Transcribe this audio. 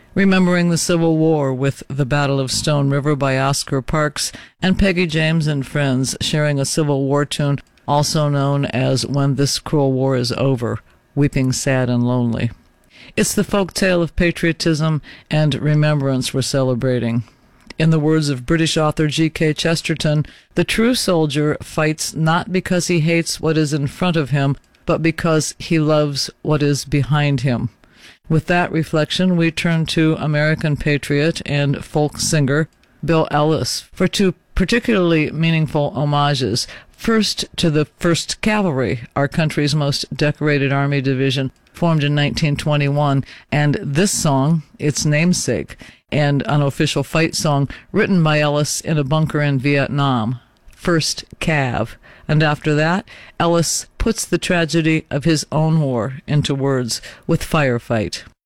Remembering the Civil War with The Battle of Stone River by Oscar Parks, and Peggy James and Friends sharing a Civil War tune also known as When This Cruel War Is Over, Weeping Sad and Lonely. It's the folk tale of patriotism and remembrance we're celebrating. In the words of British author G.K. Chesterton, the true soldier fights not because he hates what is in front of him, but because he loves what is behind him. With that reflection, we turn to American patriot and folk singer Bill Ellis for two particularly meaningful homages. First, to the 1st Cavalry, our country's most decorated Army division, formed in 1921, and this song, its namesake, and unofficial fight song written by Ellis in a bunker in Vietnam, 1st Cav. And after that, Ellis puts the tragedy of his own war into words with Firefight.